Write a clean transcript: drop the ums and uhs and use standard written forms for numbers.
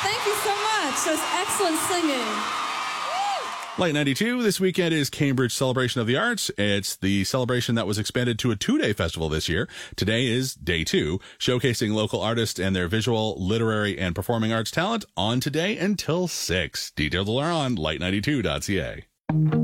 Thank you so much. That's excellent singing. Light 92, this weekend is Cambridge Celebration of the Arts. It's the celebration that was expanded to a 2-day festival this year. Today is day 2, showcasing local artists and their visual, literary, and performing arts talent on today until 6. Details are on light92.ca.